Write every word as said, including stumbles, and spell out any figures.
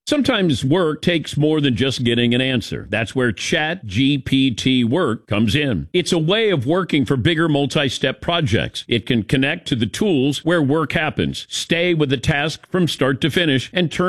Sometimes work takes more than just getting an answer. That's where Chat G P T Work comes in. It's a way of working for bigger multi-step projects. It can connect to the tools where work happens, stay with the task from start to finish, and turn